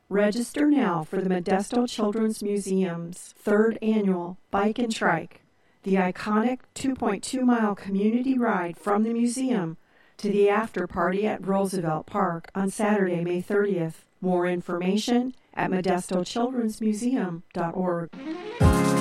Register now for the Modesto Children's Museum's 3rd annual Bike and Trike, the iconic 2.2-mile community ride from the museum to the after party at Roosevelt Park on Saturday, May 30th. More information at modestochildrensmuseum.org.